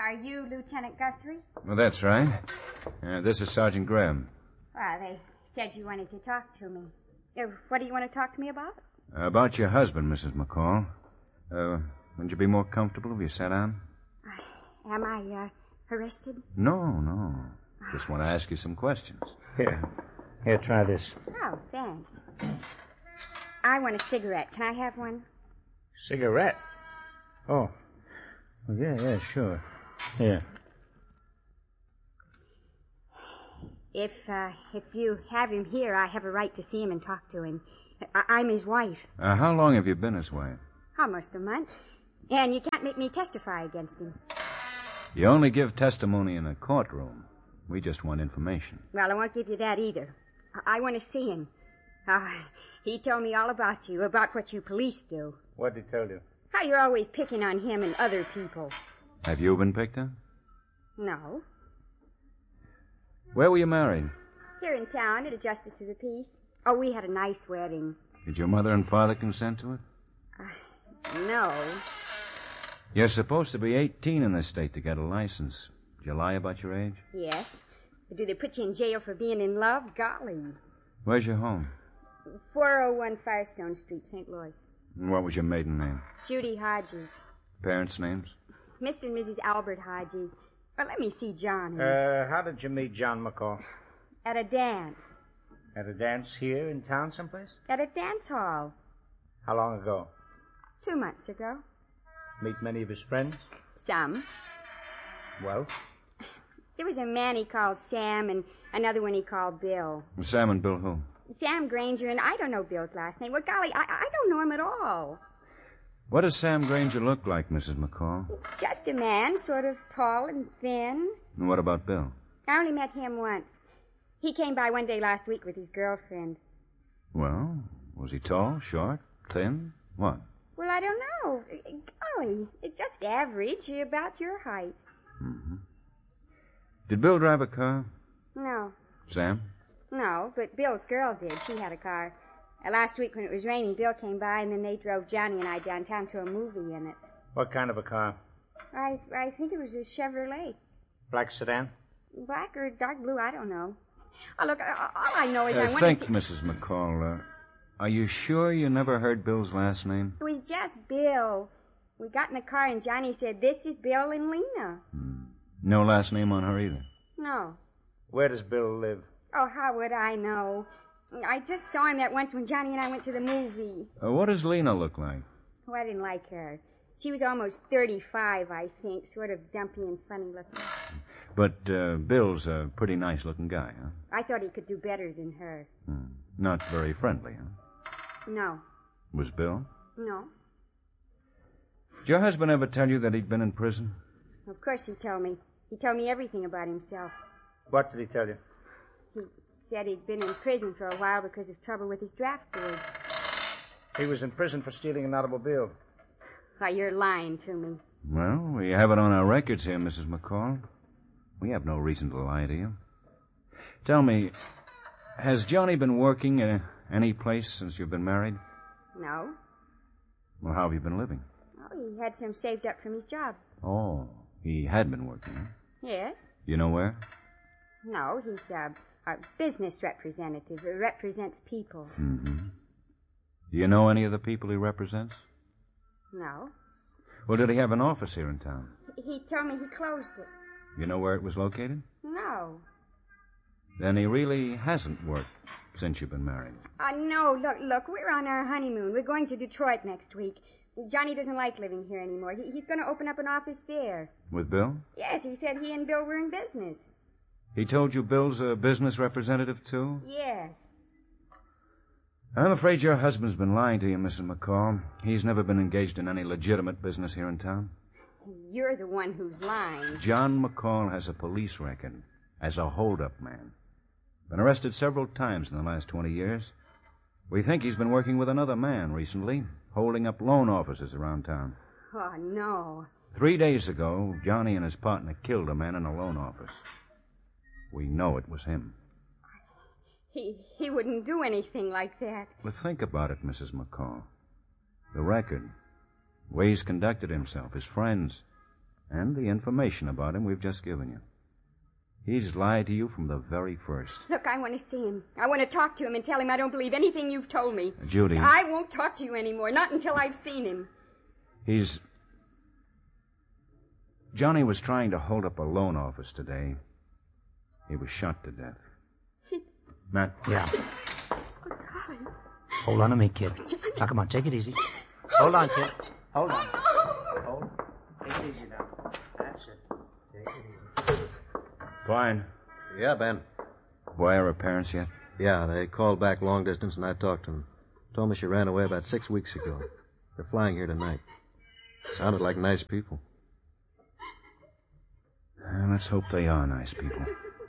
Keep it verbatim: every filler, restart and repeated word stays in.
Are you Lieutenant Guthrie? Well, that's right. Uh, this is Sergeant Graham. Well, they said you wanted to talk to me. Uh, what do you want to talk to me about? Uh, about your husband, Missus McCall. Uh, wouldn't you be more comfortable if you sat down? Uh, am I, uh, arrested? No, no. Just want to ask you some questions. Here. Here, try this. Oh, thanks. I want a cigarette. Can I have one? Cigarette? Oh. Well, yeah, yeah, sure. Here. If, uh, if you have him here, I have a right to see him and talk to him. I- I'm his wife. Uh, how long have you been his wife? Almost a month. And you can't make me testify against him. You only give testimony in a courtroom. We just want information. Well, I won't give you that either. I, I want to see him. Uh, he told me all about you, about what you police do. What did he tell you? How you're always picking on him and other people. Have you been picked on? No. Where were you married? Here in town at a Justice of the Peace. Oh, we had a nice wedding. Did your mother and father consent to it? Uh, no. You're supposed to be eighteen in this state to get a license. Did you lie about your age? Yes. But do they put you in jail for being in love? Golly. Where's your home? four oh one Firestone Street, Saint Louis. And what was your maiden name? Judy Hodges. Parents' names? Mister and Missus Albert Hodges. Well, let me see Johnny. Uh, how did you meet John McCall? At a dance. At a dance here in town someplace? At a dance hall. How long ago? Two months ago. Meet many of his friends? Some. Well? There was a man he called Sam and another one he called Bill. Sam and Bill who? Sam Granger, and I don't know Bill's last name. Well, golly, I, I don't know him at all. What does Sam Granger look like, Missus McCall? Just a man, sort of tall and thin. And what about Bill? I only met him once. He came by one day last week with his girlfriend. Well, was he tall, short, thin? What? Well, I don't know. Golly, it's just average, about your height. Mm-hmm. Did Bill drive a car? No. Sam? No, but Bill's girl did. She had a car. Uh, last week when it was raining, Bill came by, and then they drove Johnny and I downtown to a movie in it. What kind of a car? I I think it was a Chevrolet. Black sedan? Black or dark blue, I don't know. Oh, look, uh, all I know is Uh, I wanted think, to... Missus McCall, uh, are you sure you never heard Bill's last name? It was just Bill. We got in the car, and Johnny said, "This is Bill and Lena." Hmm. No last name on her either? No. Where does Bill live? Oh, how would I know? I just saw him that once when Johnny and I went to the movie. Uh, what does Lena look like? Oh, I didn't like her. She was almost thirty-five, I think, sort of dumpy and funny looking. But uh, Bill's a pretty nice-looking guy, huh? I thought he could do better than her. Hmm. Not very friendly, huh? No. Was Bill? No. Did your husband ever tell you that he'd been in prison? Of course he told me. He told me everything about himself. What did he tell you? He said he'd been in prison for a while because of trouble with his draft board. He was in prison for stealing an automobile. Why, you're lying to me. Well, we have it on our records here, Missus McCall. We have no reason to lie to you. Tell me, has Johnny been working in any place since you've been married? No. Well, how have you been living? Oh, he had some saved up from his job. Oh, he had been working, huh? Yes. You know where? No, he's a, a business representative. He represents people. Mm-hmm. Do you know any of the people he represents? No. Well, did he have an office here in town? He told me he closed it. You know where it was located? No. Then he really hasn't worked since you've been married. Uh, no, look, look, we're on our honeymoon. We're going to Detroit next week. Johnny doesn't like living here anymore. He, he's going to open up an office there. With Bill? Yes, he said he and Bill were in business. He told you Bill's a business representative, too? Yes. I'm afraid your husband's been lying to you, Missus McCall. He's never been engaged in any legitimate business here in town. You're the one who's lying. John McCall has a police record as a hold-up man. Been arrested several times in the last twenty years. We think he's been working with another man recently, holding up loan offices around town. Oh, no. Three days ago, Johnny and his partner killed a man in a loan office. We know it was him. He he wouldn't do anything like that. But think about it, Missus McCall. The record, the way he's conducted himself, his friends, And the information about him we've just given you. He's lied to you from the very first. Look, I want to see him. I want to talk to him and tell him I don't believe anything you've told me. Judy. I won't talk to you anymore, not until I've seen him. He's... Johnny was trying to hold up a loan office today. He was shot to death. He... Matt? Yeah. Oh, Colin. Hold on to me, kid. Now, come on, take it easy. Hold on, kid. Hold on. Hold. Take it easy now. That's it. Take it easy. Fine. Yeah, Ben. Boy, are her parents yet? Yeah, they called back long distance, and I talked to them. Told me she ran away about six weeks ago. They're flying here tonight. Sounded like nice people. Well, let's hope they are nice people.